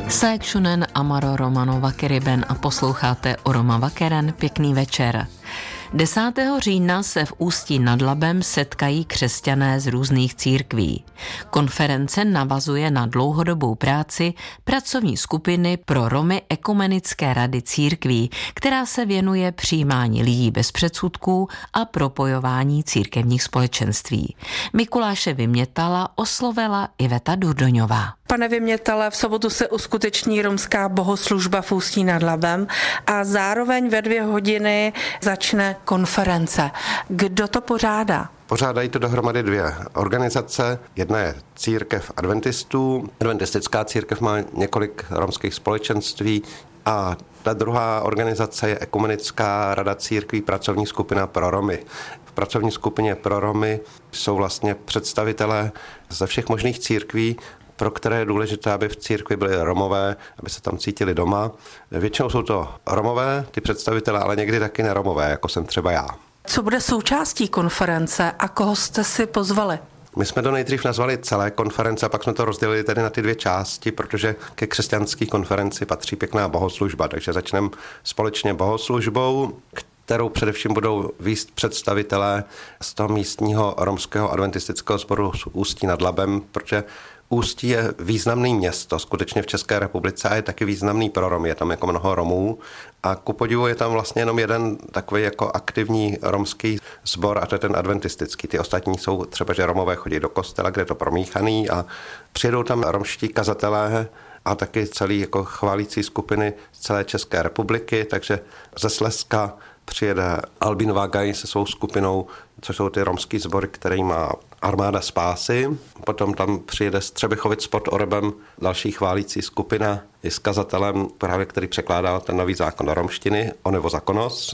Säkschunen amaro Romano vakeriben a posloucháte o Roma vakeren. Pěkný večer. 10. října se v Ústí nad Labem setkají křesťané z různých církví. Konference navazuje na dlouhodobou práci pracovní skupiny pro Romy Ekumenické rady církví, která se věnuje přijímání lidí bez předsudků a propojování církevních společenství. Mikuláše Vymětala oslovila Iveta Durdoňová. Pane Vymětale, v sobotu se uskuteční romská bohoslužba v Ústí nad Labem a zároveň ve 2 hodiny začne konference. Kdo to pořádá? Pořádají to dohromady 2 organizace. Jedna je Církev adventistů. Adventistická církev má několik romských společenství a ta druhá organizace je Ekumenická rada církví, pracovní skupina pro Romy. V pracovní skupině pro Romy jsou vlastně představitelé ze všech možných církví, pro které je důležité, aby v církvi byli Romové, aby se tam cítili doma. Většinou jsou to Romové, ty představitelé, ale někdy taky neromové, jako jsem třeba já. Co bude součástí konference a koho jste si pozvali? My jsme to nejdřív nazvali celé konference a pak jsme to rozdělili tedy na ty 2 části, protože ke křesťanské konferenci patří pěkná bohoslužba, takže začneme společně bohoslužbou, kterou především budou vést představitelé z toho místního romského adventistického sboru z Ústí nad Labem, protože Ústí je významné město, skutečně v České republice, a je taky významný pro Romy, je tam jako mnoho Romů a ku podivu je tam vlastně jenom jeden takový jako aktivní romský sbor a to je ten adventistický. Ty ostatní jsou třeba, že Romové chodí do kostela, kde je to promíchaný a přijedou tam romští kazatelé a taky celý jako chválící skupiny z celé České republiky, takže ze Slezska přijede Albin Vágaj se svou skupinou, což jsou ty romský sbory, který má Armáda spásy. Potom tam přijede z Třebichovic pod Orebem další chválící skupina i s kazatelem, právě který překládal ten nový zákon do romštiny, Onevo Zakonos.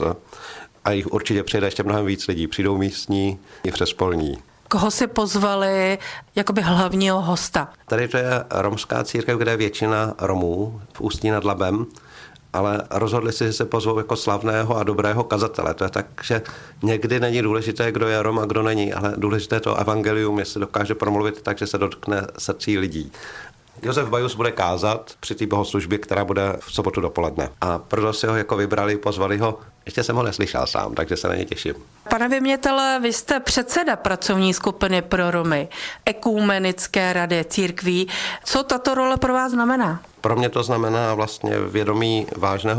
A jich určitě přijede ještě mnohem víc lidí. Přijdou místní i přespolní. Koho si pozvali jakoby hlavního hosta? Tady to je romská církev, kde je většina Romů v Ústí nad Labem, ale rozhodli si, že se pozvou jako slavného a dobrého kazatele. To je tak, že někdy není důležité, kdo je Rom a kdo není, ale důležité je to evangelium, jestli dokáže promluvit tak, že se dotkne srdcí lidí. Josef Bajus bude kázat při té bohoslužbě, která bude v sobotu dopoledne. A proto si ho jako vybrali, pozvali ho. Ještě jsem ho neslyšel sám, takže se na ně těším. Pane Vymětale, vy jste předseda pracovní skupiny pro Romy Ekumenické rady církví. Co tato role pro vás znamená? Pro mě to znamená vlastně vědomí vážného